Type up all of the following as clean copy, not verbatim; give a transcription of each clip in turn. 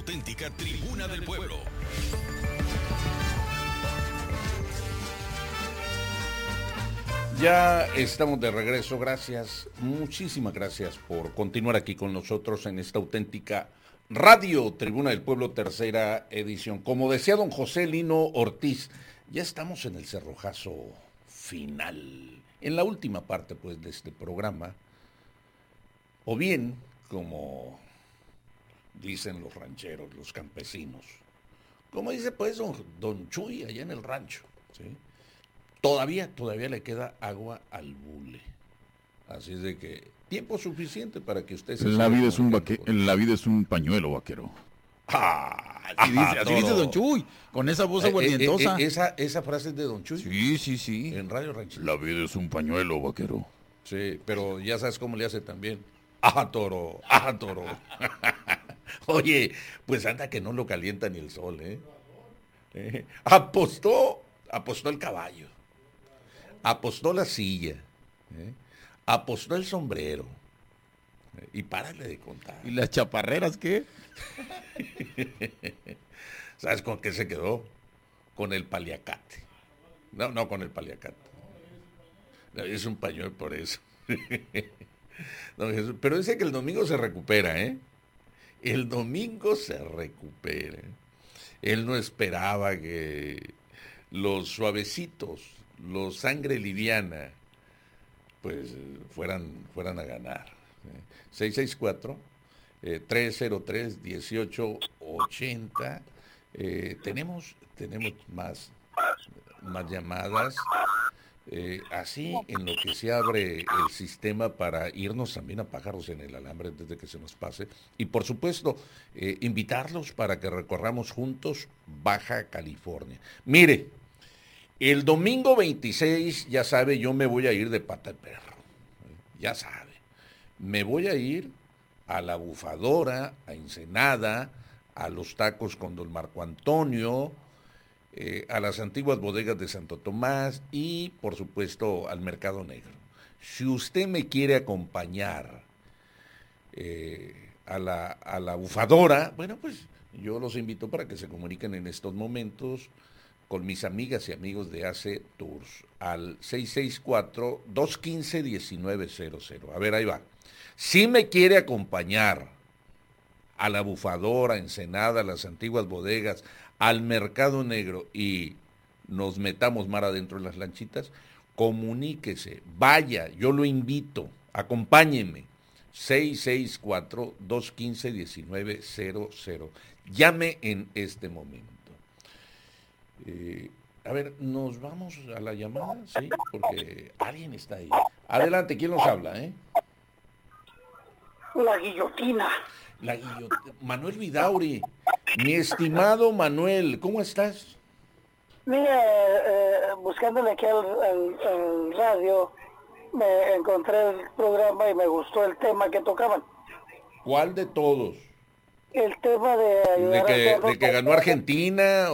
auténtica Tribuna del Pueblo. Ya estamos de regreso, gracias, muchísimas gracias por continuar aquí con nosotros en esta auténtica Radio Tribuna del Pueblo, tercera edición. Como decía don José Lino Ortiz, ya estamos en el cerrojazo final, en la última parte pues de este programa, o bien, como dicen los rancheros, los campesinos, como dice pues don Chuy allá en el rancho, ¿sí? Todavía le queda agua al bule. Así es de que tiempo suficiente para que usted se la vida es un pañuelo, vaquero. Así dice don Chuy, con esa voz aguardientosa. Esa frase es de don Chuy. Sí. En Radio Ranchito. La vida es un pañuelo, vaquero. Sí, pero ya sabes cómo le hace también. Toro. Oye, pues anda que no lo calienta ni el sol, ¿eh? Apostó el caballo. Apostó la silla, apostó el sombrero, y párale de contar. ¿Y las chaparreras qué? ¿Sabes con qué se quedó? Con el paliacate. No con el paliacate. Es un pañuelo por eso. No, pero dice que el domingo se recupera, El domingo se recupera. Él no esperaba que los suavecitos, los sangre liviana, pues fueran a ganar. 664-303-1880. Tenemos más llamadas. Así en lo que se abre el sistema para irnos también a pájaros en el alambre desde que se nos pase. Y por supuesto, invitarlos para que recorramos juntos Baja California. Mire, el domingo 26, ya sabe, yo me voy a ir de pata de perro. Ya sabe. Me voy a ir a La Bufadora, a Ensenada, a los tacos con don Marco Antonio, a las antiguas bodegas de Santo Tomás y, por supuesto, al Mercado Negro. Si usted me quiere acompañar a la Bufadora, bueno, pues yo los invito para que se comuniquen en estos momentos con mis amigas y amigos de AC Tours al 664-215-1900. A ver, ahí va. Si me quiere acompañar a la Bufadora, Ensenada, a las antiguas bodegas, al Mercado Negro y nos metamos mar adentro en las lanchitas, comuníquese, vaya, yo lo invito, acompáñeme. 664-215-1900. Llame en este momento. A ver, nos vamos a la llamada, sí, porque alguien está ahí. Adelante, ¿quién nos habla, La guillotina. Manuel Vidauri. Mi estimado Manuel, ¿cómo estás? Mira, buscándole aquí al radio, me encontré el programa y me gustó el tema que tocaban. ¿Cuál de todos? El tema de ayudar de que ganó Argentina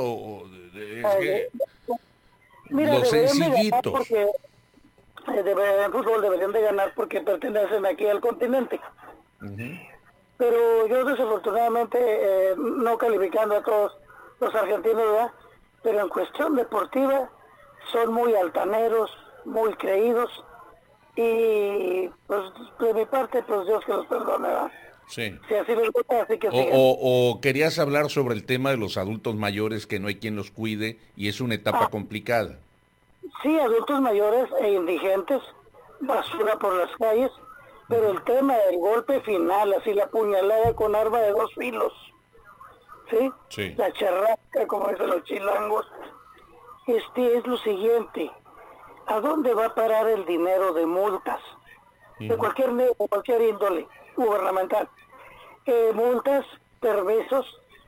mira, los sencillitos. Porque en fútbol deberían de ganar porque pertenecen aquí al continente. Uh-huh. Pero yo desafortunadamente, no calificando a todos los argentinos, ¿verdad? Pero en cuestión deportiva son muy altaneros, muy creídos, y pues de mi parte, pues Dios que los perdone, ¿verdad? Sí. Si así les gusta, así que o querías hablar sobre el tema de los adultos mayores, que no hay quien los cuide y es una etapa complicada. Sí, adultos mayores e indigentes, basura por las calles, pero el tema del golpe final, así la puñalada con arma de 2 filos, ¿sí? Sí. La charraca, como dicen los chilangos, es lo siguiente: ¿a dónde va a parar el dinero de multas? De cualquier índole gubernamental. Multas, permisos,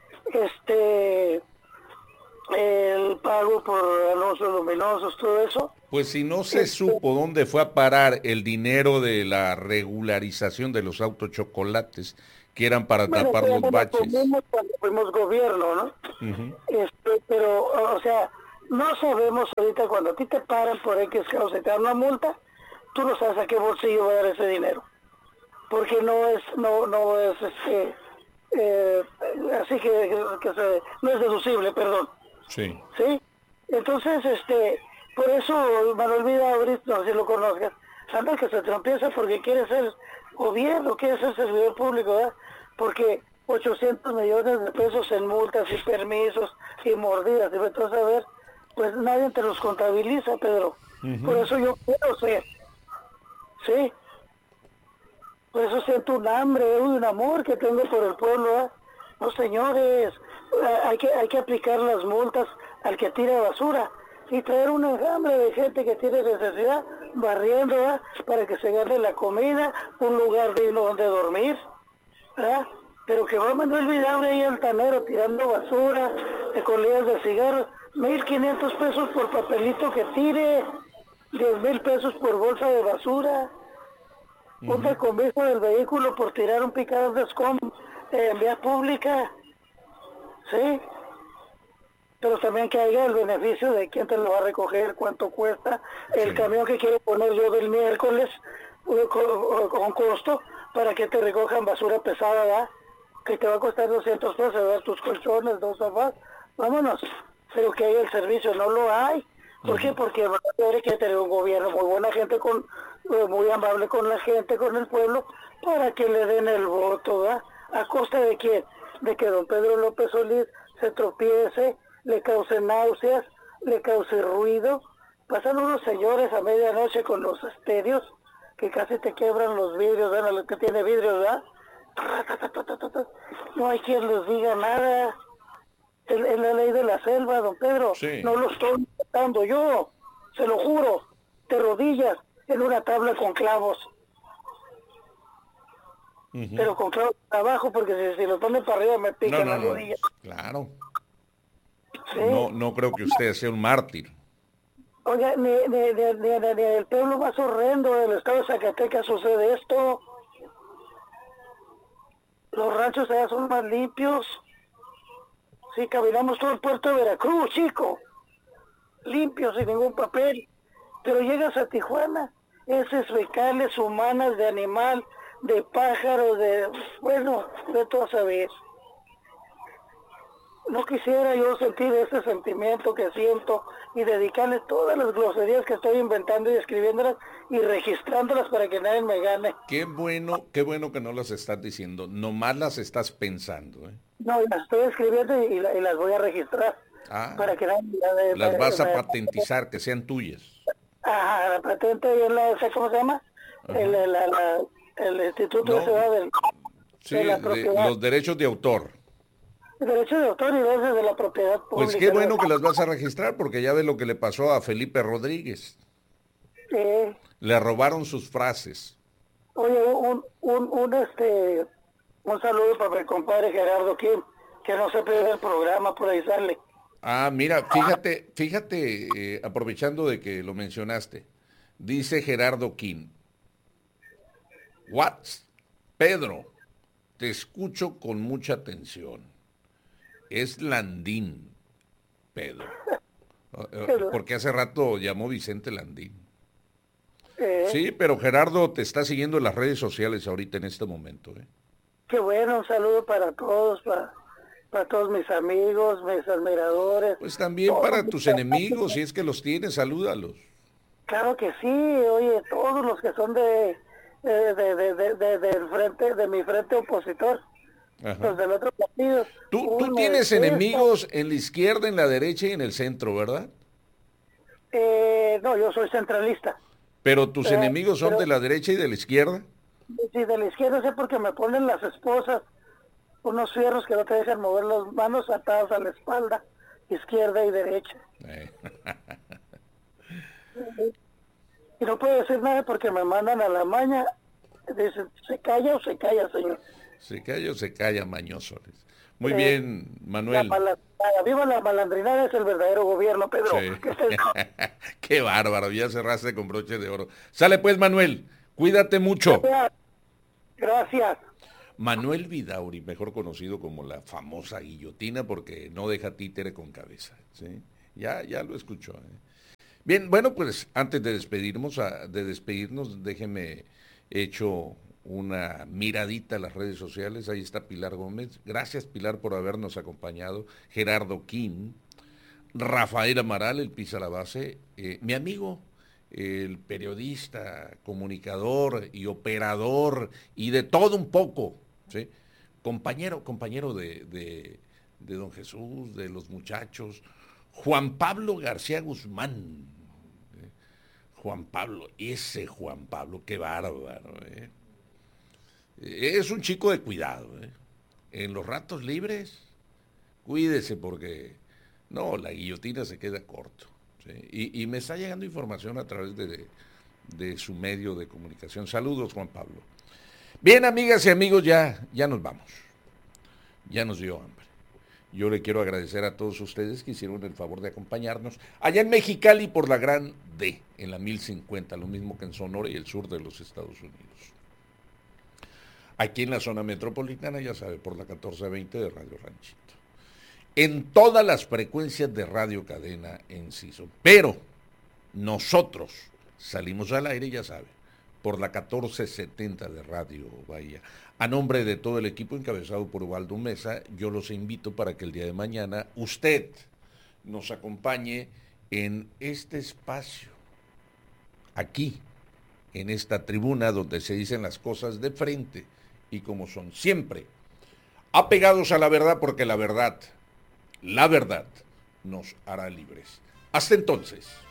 el pago por anuncios luminosos, todo eso. Pues si no se supo dónde fue a parar el dinero de la regularización de los autos chocolates, que eran para tapar los baches. Cuando fuimos gobierno, ¿no? Uh-huh. Pero, o sea, no sabemos ahorita, cuando a ti te paran por X causa y te dan una multa, tú no sabes a qué bolsillo va a dar ese dinero. Porque no es así que no es deducible, perdón. Sí. ¿Sí? Entonces, por eso Manuel Vidaurri, no sé si lo conozcas, anda que se tropieza porque quiere ser gobierno, quiere ser servidor público, ¿verdad? Porque 800 millones de pesos en multas y permisos y mordidas, y entonces a ver, pues nadie te los contabiliza, Pedro. Por eso yo quiero ser, ¿sí? Por eso siento un hambre y un amor que tengo por el pueblo, ¿verdad? No, señores, hay que aplicar las multas al que tira basura y traer un enjambre de gente que tiene necesidad barriendo, ¿verdad? Para que se gane la comida, un lugar digno donde dormir, ¿verdad? Pero que va Manuel Vidaurri ahí altanero tirando basura, colillas de cigarros, 1,500 pesos por papelito que tire, 10,000 pesos por bolsa de basura, un decomiso del vehículo por tirar un picado de escombros en vía pública, ¿sí? Pero también que haya el beneficio de quién te lo va a recoger, cuánto cuesta, el camión que quiero poner yo del miércoles, con costo, para que te recojan basura pesada, ¿verdad? Que te va a costar 200 pesos, ¿verdad? Tus colchones, 2 sofás, vámonos, pero que haya el servicio, no lo hay. ¿Por qué? Porque hay que tener un gobierno muy buena gente, muy amable con la gente, con el pueblo, para que le den el voto, ¿verdad? ¿A costa de quién? De que don Pedro López Solís se tropiece, le cause náuseas, le cause ruido. Pasan unos señores a medianoche con los estéreos, que casi te quiebran los vidrios, ¿verdad? Lo que tiene vidrios, ¿verdad? No hay quien les diga nada. Es la ley de la selva, don Pedro. Sí. No lo estoy inventando yo, se lo juro, de rodillas, en una tabla con clavos. Pero con clavos abajo, porque si lo ponen para arriba me pican las rodillas. Claro. Sí. No creo que usted sea un mártir. Oiga, ni el pueblo más horrendo del estado de Zacatecas sucede esto. Los ranchos allá son más limpios. Sí, caminamos todo el puerto de Veracruz, chico. Limpio, sin ningún papel. Pero llegas a Tijuana, heces fecales humanas de animal, de pájaro, de todo a saber. No quisiera yo sentir ese sentimiento que siento y dedicarle todas las groserías que estoy inventando y escribiéndolas y registrándolas para que nadie me gane. Qué bueno que no las estás diciendo, nomás las estás pensando, ¿eh? No, las estoy escribiendo y las voy a registrar. Para que nadie las vas a patentizar, que sean tuyas. Ajá, la patente y ¿cómo se llama? El Instituto de Ciudad los derechos de autor. Derechos de autor y derechos de la propiedad pública. Pues qué bueno que las vas a registrar, porque ya ves lo que le pasó a Felipe Rodríguez. Le robaron sus frases. Oye, un saludo para mi compadre Gerardo Kim, que no se pierde el programa, por ahí sale. Ah, mira, fíjate, aprovechando de que lo mencionaste, dice Gerardo Kim. What? Pedro, te escucho con mucha atención. Es Landín, Pedro. Porque hace rato llamó Vicente Landín. Sí, pero Gerardo te está siguiendo en las redes sociales ahorita en este momento. Qué bueno, un saludo para todos, para todos mis amigos, mis admiradores. Pues también para tus enemigos, si es que los tienes, salúdalos. Claro que sí, oye, todos los que son del frente, de mi frente opositor. Los del otro partido. Tú tienes enemigos en la izquierda, en la derecha y en el centro, ¿verdad? No, yo soy centralista. ¿Pero tus enemigos son de la derecha y de la izquierda? Sí, de la izquierda sé porque me ponen las esposas unos fierros que no te dejan mover las manos atadas a la espalda, izquierda y derecha. Y no puedo decir nada porque me mandan a la maña. Dicen, ¿se calla o se calla, señor? Se calla o se calla, mañoso. Muy bien, Manuel. Viva la malandrinada, es el verdadero gobierno, Pedro. Sí. Qué bárbaro, ya cerraste con broche de oro. Sale pues, Manuel, cuídate mucho. Gracias. Manuel Vidaurri, mejor conocido como la famosa guillotina, porque no deja títere con cabeza. ¿Sí? Ya lo escuchó. Bien, bueno, pues antes de despedirnos, déjeme hecho una miradita a las redes sociales. Ahí está Pilar Gómez. Gracias, Pilar, por habernos acompañado. Gerardo Quín, Rafael Amaral, el Pisa la Base, mi amigo, el periodista, comunicador y operador y de todo un poco, ¿sí? Compañero de don Jesús, de los muchachos, Juan Pablo García Guzmán. Juan Pablo, qué bárbaro. Es un chico de cuidado. En los ratos libres, cuídese porque no, la guillotina se queda corto. ¿Sí? Y me está llegando información a través de su medio de comunicación. Saludos, Juan Pablo. Bien, amigas y amigos, ya nos vamos. Ya nos dio hambre. Yo le quiero agradecer a todos ustedes que hicieron el favor de acompañarnos allá en Mexicali por la Gran D, en la 1050, lo mismo que en Sonora y el sur de los Estados Unidos. Aquí en la zona metropolitana, ya sabe, por la 1420 de Radio Ranchito. En todas las frecuencias de Radio Cadena Enciso. Pero nosotros salimos al aire, ya sabe, por la 1470 de Radio Bahía. A nombre de todo el equipo encabezado por Ubaldo Mesa, yo los invito para que el día de mañana usted nos acompañe en este espacio, aquí, en esta tribuna donde se dicen las cosas de frente y como son, siempre apegados a la verdad, porque la verdad nos hará libres. Hasta entonces.